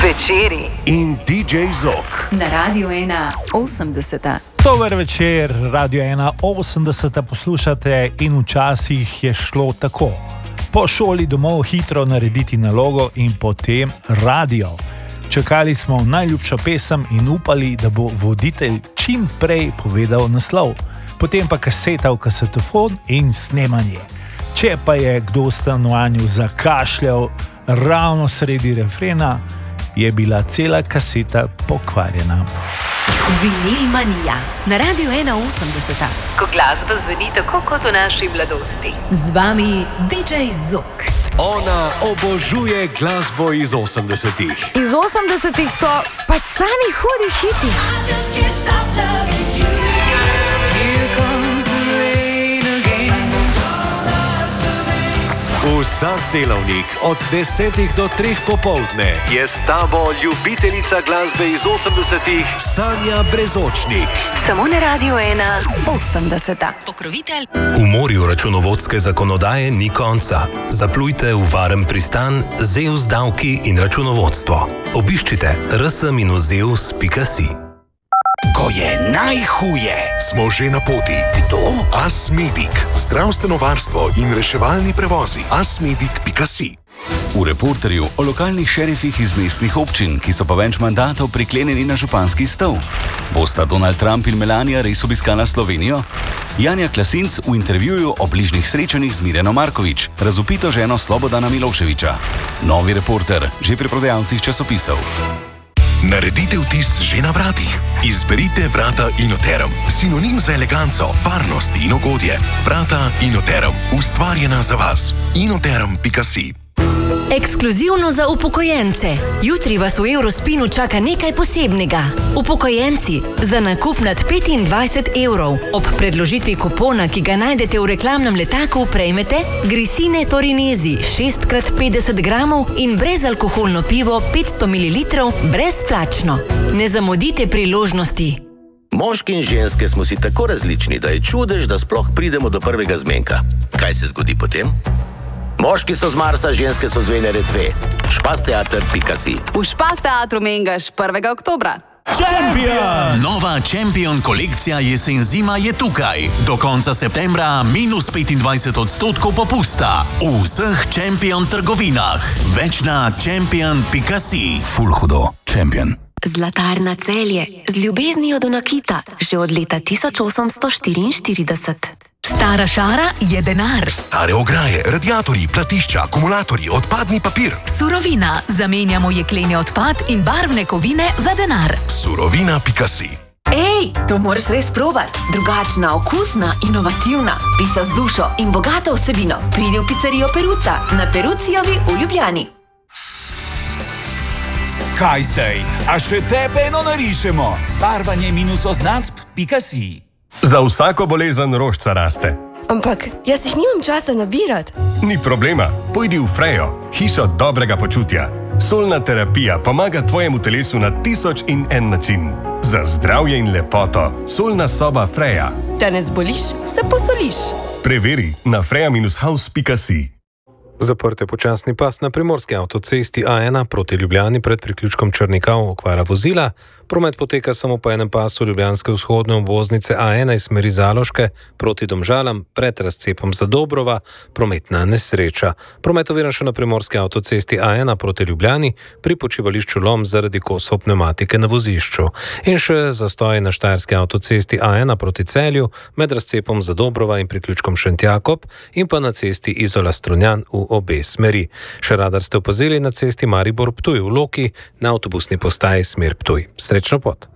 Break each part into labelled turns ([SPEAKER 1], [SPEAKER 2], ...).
[SPEAKER 1] Večeri
[SPEAKER 2] in DJ Zok
[SPEAKER 1] na Radio 1 80.
[SPEAKER 3] Dober večer, Radio 1 80 poslušate in včasih je šlo tako. Po šoli domov hitro narediti nalogo in potem radio. Čakali smo najljubšo pesem in upali, da bo voditelj čim prej povedal naslov. Potem pa kaseta v kasetofon in snemanje. Če pa je kdo v stanovanju zakašljal ravno sredi refrena, je bila cela kaseta pokvarjena.
[SPEAKER 1] Vinil manija na Radio 180. Ko glasba zveni tako kot v naši mladosti. Z vami DJ Zok.
[SPEAKER 2] Ona obožuje glasbo iz 80-ih.
[SPEAKER 4] Iz 80-ih so pač sami hudi hiti.
[SPEAKER 2] Vsak delavnik od 10 do 3 popoldne je s tabo ljubiteljica glasbe iz 80-ih Sanja Brezočnik.
[SPEAKER 1] Samo na Radio 1 80.
[SPEAKER 5] Pokrovitelj. V morju računovodske zakonodaje ni konca. Zaplujte v varen pristan Zeus davki in računovodstvo. Obiščite rs-zeus.si.
[SPEAKER 6] Ko je najhuje, smo že na poti. Kdo? Asmedic. Zdravstveno varstvo in reševalni prevozi. Asmedic.si.
[SPEAKER 7] V reporterju o lokalnih šerifih iz mestnih občin, ki so pa več mandatov priklenjeni na županski stol. Bosta Donald Trump in Melania res obiskala Slovenijo? Janja Klasinc v intervjuju o bližnjih srečanjih z Mirjano Markovič, razvpito ženo Slobodana Miloševića. Novi reporter, že pri prodajalcih časopisov.
[SPEAKER 6] Naredite vtis že na vratih. Izberite vrata Inoterum. Sinonim za eleganco, varnost in ugodje. Vrata Inoterum. Ustvarjena za vas. Inoterum.si.
[SPEAKER 8] Ekskluzivno za upokojence. Jutri vas v Eurospinu čaka nekaj posebnega. Upokojenci, za nakup nad 25 evrov ob predložitvi kupona, ki ga najdete v reklamnem letaku, prejmete Grisine Torinesi 6x50 gramov in brezalkoholno pivo 500 ml brezplačno. Ne zamudite priložnosti.
[SPEAKER 9] Moški in ženske smo si tako različni, da je čudež, da sploh pridemo do prvega zmenka. Kaj se zgodi potem? Moški so z Marsa, ženske so z Venere 2. Špasteater.si.
[SPEAKER 4] V Špasteatru mengaš 1. oktobra.
[SPEAKER 5] Champion! Nova Champion kolekcija jesen-zima je tukaj. Do konca septembra minus 25% popusta. V vseh Champion trgovinah. Več na champion.si.
[SPEAKER 7] Ful hudo. Champion.
[SPEAKER 10] Zlatarna Celje, z ljubeznijo do nakita, že od leta 1844.
[SPEAKER 8] Stara šara je denar.
[SPEAKER 6] Stare ograje, radiatorji, platišča, akumulatorji, odpadni papir.
[SPEAKER 8] Surovina. Zamenjamo jekleni odpad in barvne kovine za denar.
[SPEAKER 6] Surovina.si.
[SPEAKER 4] Ej, to moraš res probati. Drugačna, okusna, inovativna. Pica z dušo in bogato vsebino. Pridi v pizzerijo Peruca na Perucijovi v Ljubljani.
[SPEAKER 11] Kaj zdaj? A še tebe eno narišemo? Barvanje -označb.si.
[SPEAKER 2] Za vsako bolezen rožca raste.
[SPEAKER 4] Ampak jaz jih nimam časa nabirati.
[SPEAKER 2] Ni problema, pojdi v Frejo, hišo dobrega počutja. Solna terapija pomaga tvojemu telesu na 1001 način. Za zdravje in lepoto, solna soba Freja.
[SPEAKER 4] Da ne zboliš, se posoliš.
[SPEAKER 2] Preveri na freja-house.si.
[SPEAKER 12] Zaprt je počasni pas na primorski avtocesti A1 proti Ljubljani pred priključkom Črnikav, okvara vozila. Promet poteka samo po enem pasu ljubljanske vzhodne obvoznice A1 iz smeri Zaloške proti Domžalam pred razcepom za Dobrova, prometna nesreča. Promet oviran še na primorski avtocesti A1 proti Ljubljani pri počivališču Lom zaradi kosov pnevmatike na vozišču. In še zastoj na štajerski avtocesti A1 proti Celju med razcepom za Dobrova in priključkom Šentjakob in pa na cesti Izola-Strunjan v obe smeri. Še radar ste opazili na cesti Maribor-Ptuj v Loki na avtobusni postaji smer Ptuj. Srečno pot.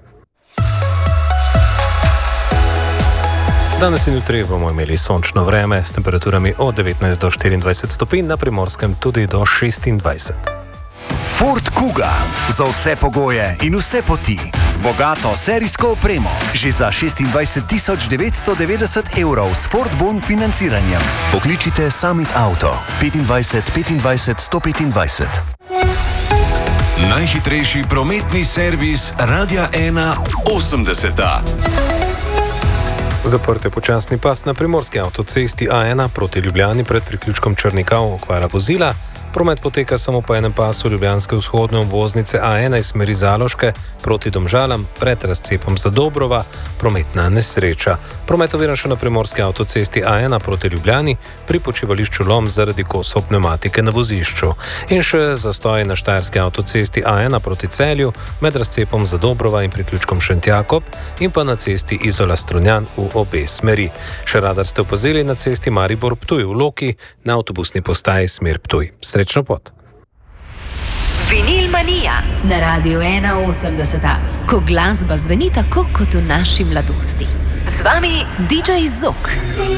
[SPEAKER 12] Danes in jutri bomo imeli sončno vreme s temperaturami od 19 do 24 stopinj, na Primorskem tudi do 26.
[SPEAKER 13] Ford Kuga. Za vse pogoje in vse poti. Z bogato serijsko opremo. Že za 26.990 evrov s Ford Bon financiranjem. Pokličite Summit Auto 25 25 125.
[SPEAKER 2] Najhitrejši prometni servis Radia 1 80.
[SPEAKER 12] Zaprt je počasni pas na primorski avtocesti A1 proti Ljubljani pred priključkom Črnikav, okvara vozila. Promet poteka samo po enem pasu ljubljanske vzhodne obvoznice A1 iz smeri Zaloške proti Domžalam pred razcepom za Dobrova, prometna nesreča. Promet oviran še na primorski avtocesti A1 proti Ljubljani pri počivališču Lom zaradi kosov pnevmatike na vozišču. In še zastoj na štajerski avtocesti A1 proti Celju med razcepom za Dobrova in priključkom Šentjakob in pa na cesti Izola-Strunjan v obe smeri. Še radar ste opazili na cesti Maribor-Ptuj v Loki na avtobusni postaji smer Ptuj. Srečno pot.
[SPEAKER 1] Vinil Manija na Radiu 81, ko glasba zveni tako kot v naši mladosti. Z vami DJ Zok.